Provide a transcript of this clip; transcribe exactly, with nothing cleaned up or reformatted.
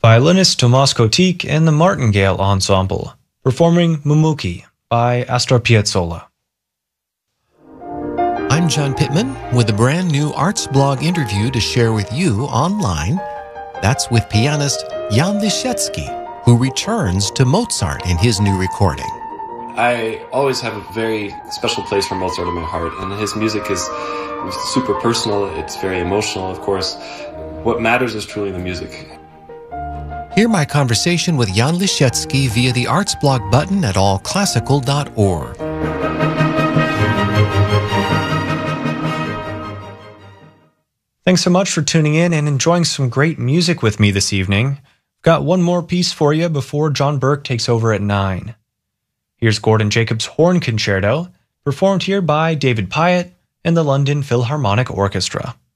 Violinist Tomas Kotik and the Martingale Ensemble, performing Mumuki by Astor Piazzolla. I'm John Pittman with a brand new Arts Blog interview to share with you online. That's with pianist Jan Lisiecki, who returns to Mozart in his new recording. I always have a very special place for Mozart in my heart, and his music is super personal, it's very emotional, of course. What matters is truly the music. Hear my conversation with Jan Lisiecki via the Arts Blog button at all classical dot org. Thanks so much for tuning in and enjoying some great music with me this evening. I've got one more piece for you before John Burke takes over at nine. Here's Gordon Jacobs' Horn Concerto, performed here by David Pyatt and the London Philharmonic Orchestra.